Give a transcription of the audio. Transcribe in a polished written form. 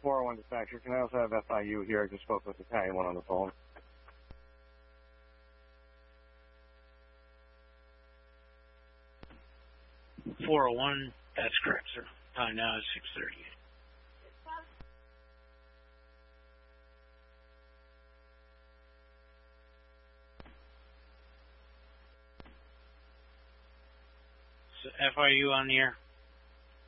401 dispatcher. Can I also have FIU here? I just spoke with Italian one on the phone. 401, that's correct, sir. Time now is 6:38. So FIU on the air.